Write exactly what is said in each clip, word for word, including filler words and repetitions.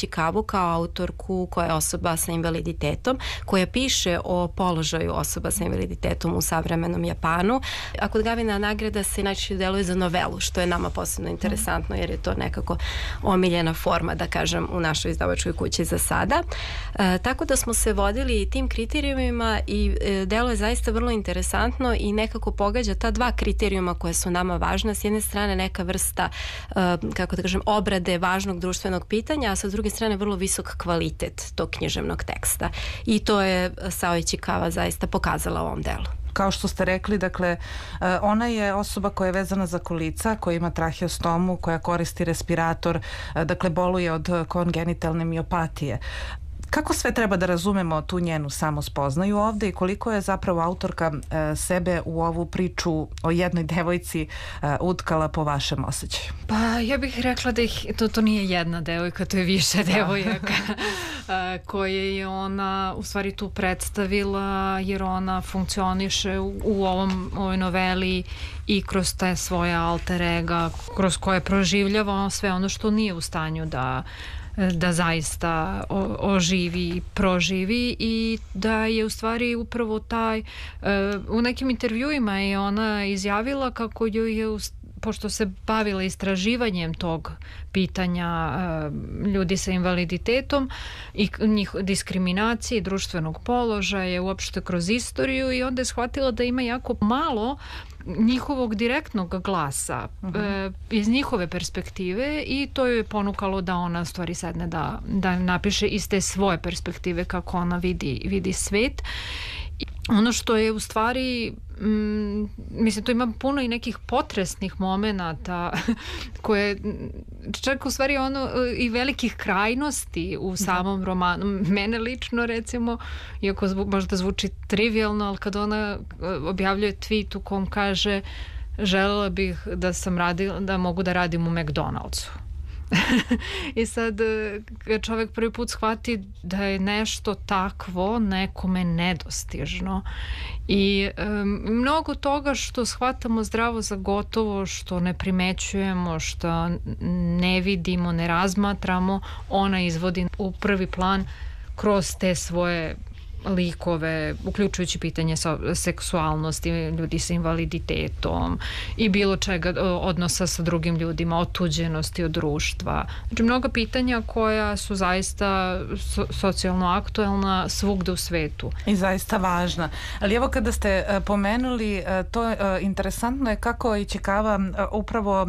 Ichikavu kao autorku koja je osoba sa invaliditetom, koja piše o položaju osoba sa invaliditetom u savremenom Japanu. A kod Gavina nagrada se najčešće deluje za novelu, što je nama posebno interesantno jer je to nekako omiljena forma, da kažem, u našoj izdavačkoj kući za sada. E, tako da smo se vodili tim kriterijumima i e, delo je zaista vrlo interesantno i nekako pogađa ta dva kriterijuma koje su nama važna. S jedne strane neka vrsta, e, kako da kažem, obrade važnog društvenog pitanja, a sa druge strane vrlo visok kvalitet tog književnog teksta. I to je Sao Ichikawa zaista pokazala u ovom delu. Kao što ste rekli, dakle, ona je osoba koja je vezana za kolica, koja ima traheostomu, koja koristi respirator, dakle, boluje od kongenitalne miopatije. Kako sve treba da razumemo tu njenu samospoznaju ovde i koliko je zapravo autorka e, sebe u ovu priču o jednoj devojci e, utkala po vašem osjećaju? Pa ja bih rekla da ih, to, to nije jedna devojka, to je više devojaka koje je ona u stvari tu predstavila, jer ona funkcioniše u, u ovom, ovoj noveli i kroz te svoje alter ega, kroz koje proživljava sve ono što nije u stanju da da zaista oživi i proživi i da je u stvari upravo taj, u nekim intervjuima je ona izjavila kako ju je, pošto se bavila istraživanjem tog pitanja ljudi sa invaliditetom i njih diskriminacije, društvenog položaja uopšte kroz istoriju, i onda je shvatila da ima jako malo njihovog direktnog glasa uh-huh. e, iz njihove perspektive, i to je ponukalo da ona stvari sedne da, da napiše iz te svoje perspektive kako ona vidi, vidi svet. I ono što je u stvari, mm, mislim, tu ima puno i nekih potresnih momenata koje čak u stvari ono i velikih krajnosti u samom romanu. Mene lično, recimo, iako zvu, možda zvuči trivialno, ali kad ona objavljuje tweet u kom kaže želela bih da sam radila, da mogu da radim u McDonald'su. I sad kad čovjek prvi put shvati da je nešto takvo nekome nedostižno i um, mnogo toga što shvatamo zdravo za gotovo, što ne primećujemo, što ne vidimo, ne razmatramo, ona izvodi u prvi plan kroz te svoje likove, uključujući pitanje seksualnosti, ljudi sa invaliditetom i bilo čega, odnosa sa drugim ljudima, otuđenosti od društva. Znači, mnoga pitanja koja su zaista so, socijalno aktuelna svugde u svetu. I zaista važna. Ali evo, kada ste uh, pomenuli, uh, to uh, interesantno je kako Ichikawa uh, upravo uh,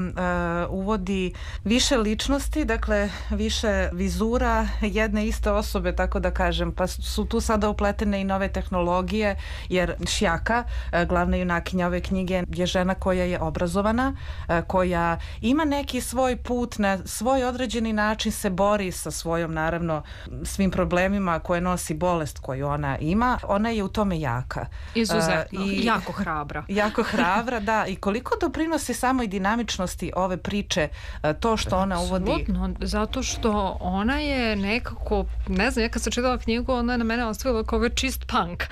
uvodi više ličnosti, dakle više vizura jedne iste osobe, tako da kažem, pa su tu sada upletene i nove tehnologije, jer Šiaka, glavna junakinja ove knjige, je žena koja je obrazovana, koja ima neki svoj put, na svoj određeni način se bori sa svojom, naravno, svim problemima koje nosi bolest koju ona ima. Ona je u tome jaka. Izuzetno. Uh, i jako hrabra. Jako hrabra, da. I koliko doprinosi samoj dinamičnosti ove priče to što ona uvodi? Absolutno, zato što ona je nekako, ne znam, ja kad sam čitala knjigu, ona je na mene ostavila kao čist punk.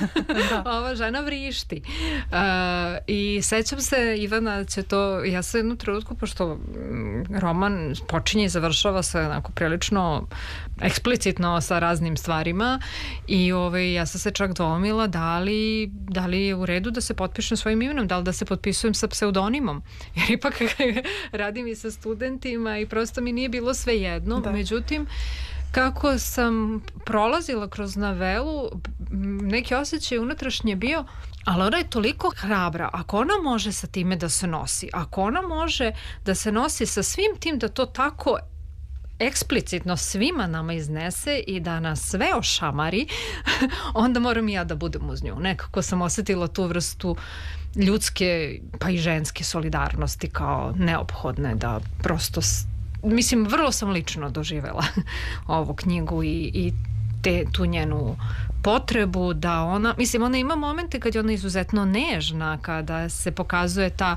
Ova žena vrišti. Uh, I sećam se, Ivana će to, ja sam jednu trenutku, pošto roman počinje i završava se onako prilično eksplicitno sa raznim stvarima, i ovaj, ja sam se čak dvomila da li, da li je u redu da se potpišem svojim imenom, da li da se potpisujem sa pseudonimom, jer ipak radim i sa studentima i prosto mi nije bilo sve jedno. Da. Međutim, kako sam prolazila kroz novelu, neki osjećaj unutrašnje bio, ali ona je toliko hrabra. Ako ona može sa time da se nosi, ako ona može da se nosi sa svim tim, da to tako eksplicitno svima nama iznese i da nas sve ošamari, onda moram i ja da budem uz nju. Nekako sam osjetila tu vrstu ljudske pa i ženske solidarnosti kao neophodne, da prosto, mislim, vrlo sam lično doživela ovu knjigu i, i te, tu njenu potrebu da ona, mislim, ona ima momente kad je ona izuzetno nežna, kada se pokazuje ta,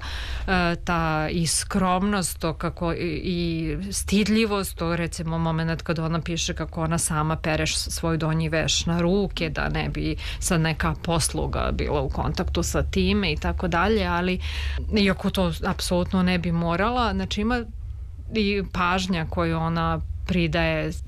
ta i skromnost, to kako i stidljivost, to recimo moment kada ona piše kako ona sama pere svoj donji veš na ruke, da ne bi sad neka posluga bila u kontaktu sa time i tako dalje, ali iako to apsolutno ne bi morala, znači ima i pažnja koju ona pridaje